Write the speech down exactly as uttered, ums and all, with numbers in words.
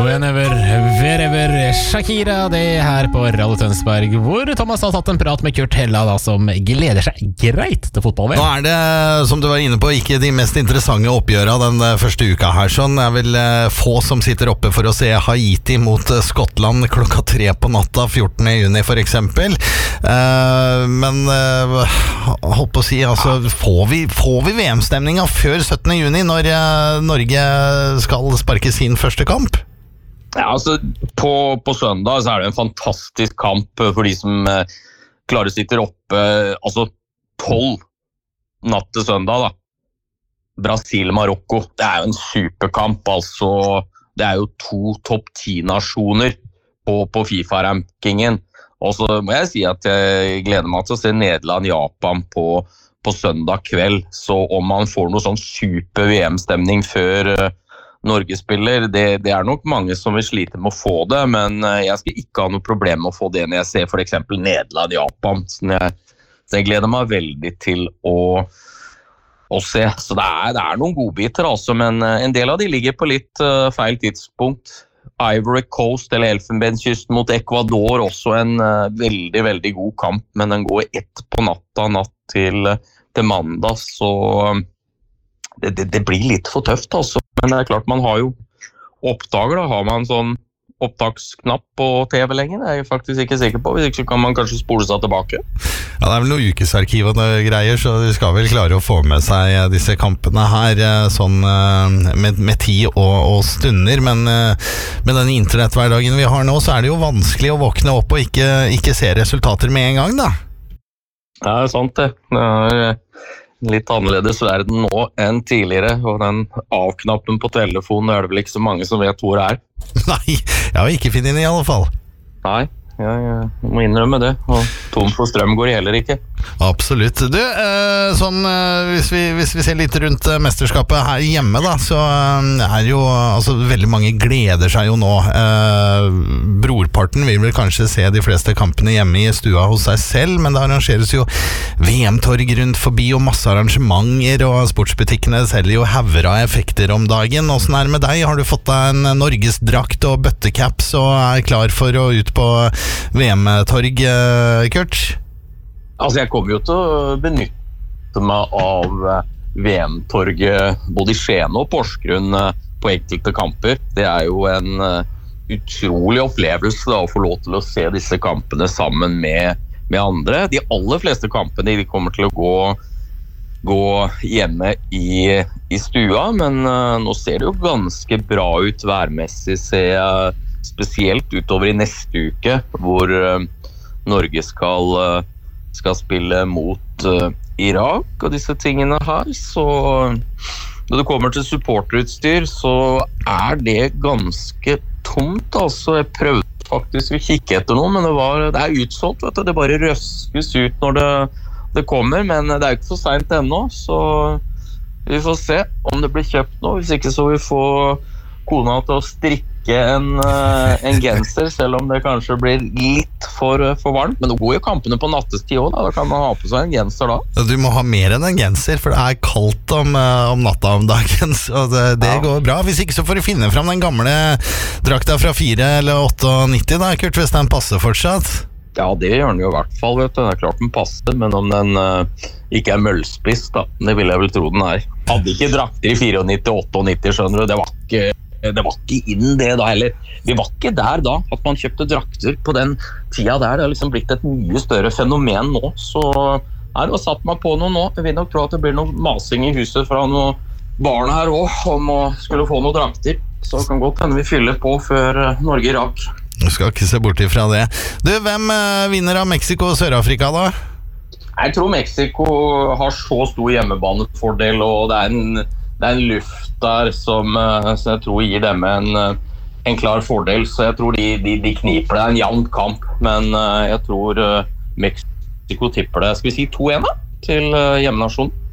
Whenever, wherever, Shakira, det her på Radio Tønsberg, hvor Thomas har tatt en prat med Kurt Hella, da, som gleder seg greit til fotball. Nå er det, som du var inne på, ikke de mest interessante oppgjørene den første uka her. Sånn er vel få som sitter oppe for å se Haiti mot Skottland klokka tre på natta, fjortende juni for eksempel. Uh, men uh, holdt på å si, altså, får vi, får vi V M-stemninga før syttende juni når uh, Norge skal sparke sin første kamp? Ja, altså, på, på søndag så er det en fantastisk kamp for de som uh, klarer sitter oppe, altså tolv natt til søndag da. Brasil-Marokko, det er jo en superkamp, altså det er jo to topp ti-nasjoner på, på FIFA-rankingen. Og så må jeg si at jeg gleder meg til å se Nederland-Japan på, på søndag kveld, så om man får noe sånn super-V M-stemning før uh, Norge spiller, det, det er nok mange som vil slite med å få det, men jeg skal ikke ha noe problem med å få det når jeg ser for eksempel Nederland-Japan, så jeg, så jeg gleder meg veldig til å, å se. Så det er, det er noen godbiter altså, men en del av de ligger på litt uh, feil tidspunkt. Ivory Coast eller Elfenbenskysten mot Ecuador, også en uh, veldig, veldig god kamp, men den går ett på natta, natt til, til mandag, så um, det, det, det blir litt for tøft altså. Men det er klart, man har jo oppdager da, har man sånn opptaksknapp på T V lenger, det er jeg faktisk ikke sikker på, hvis ikke så kan man kanskje spole seg tilbake. Ja, det er vel noen ukesarkiv og noe greier, så du skal vel klare å få med seg disse kampene her, sånn med, med tid og, og stunder, men med den internetthverdagen vi har nå, så er det jo vanskelig å våkne opp og ikke, ikke se resultater med en gang da. Ja, det er sant det. Det er litt annerledes verden nå enn tidligere, og den av-knappen på telefonen er det vel ikke så mange som vet hvor det er. Nei, jeg har ikke finnet den i alle fall. Nei, jeg, jeg må innrømme det, og tom for strøm går heller ikke. Absolutt. Du, eh, sånn, eh, hvis, vi, hvis vi ser litt rundt eh, mesterskapet her hjemme da, så eh, er jo, altså veldig mange gleder seg jo nå. Eh, brorparten vil vel kanskje se de fleste kampene hjemme i stua hos seg selv, men det arrangeres jo V M-torg rundt forbi og masse arrangementer, og sportsbutikkene selger jo hauger av effekter om dagen. Hvordan er det med deg? Har du fått deg en norgesdrakt og bøttecaps og er klar for å ut på V M-torg, eh, Kurt? Altså, jeg kommer jo til å benytte meg av V M-torget både i Skien og Porsgrunn på enkelte kamper. Det er jo en utrolig opplevelse da, å få lov til å se disse kampene sammen med, med andre. De aller fleste kampene de kommer til å gå, gå hjemme i, i stua, men uh, nå ser det jo ganske bra ut værmessig, ser jeg, spesielt utover i neste uke, hvor uh, Norge skal... Uh, skal spille mot uh, Irak og disse tingene her, så når det kommer til supporterutstyr så er det ganske tomt, altså. Jeg prøvde faktisk å kikke etter noe, men det, var, det er utsolgt, vet du. Det bare røskes ut når det, det kommer, men det er ikke så sent ennå, så vi får se om det blir kjøpt nå. Hvis ikke så vi får kona til å strikke en, en genser, selv om det kanskje blir litt for, for varmt. Men nå går jo kampene på nattestid også, da. Da kan man ha på seg en genser da. Du må ha mer enn en genser, for det er kaldt om, om natta om dagen, så det, det ja. Går bra. Hvis ikke så får du finne fram den gamle drakta fra fire eller åttiåtte da, Kurt, hvis den passer fortsatt. Ja, det gjør den jo i hvert fall, vet du. Det er klart den passer, men om den uh, ikke er møllspiss da, det vil jeg vel tro den er. Hadde ikke drakter i nittifire, åttiåtte, skjønner du, det var ikke... Det var ikke inn det da heller. Vi var ikke der da, at man kjøpte drakter på den tida der. Det har liksom blitt et mye større fenomen nå. Så nei, det var satt meg på noe nå. Jeg vil nok tro at det blir noe masing i huset fra noen barn her også, om å skulle få noen drakter. Så det kan godt hende vi fyller på før Norge-Irak. Du skal ikke se bort ifra det. Du, hvem vinner av Mexico og Sør-Afrika da? Jeg tror Mexico har så stor hjemmebanefordel, og det er en, det er en luft der som, som jeg tror gir dem en, en klar fordel, så jeg tror de, de, de kniper det. Det er en jevn kamp, men jeg tror Mexico tipper det. Skal vi si to en da, til hjemmenasjonen?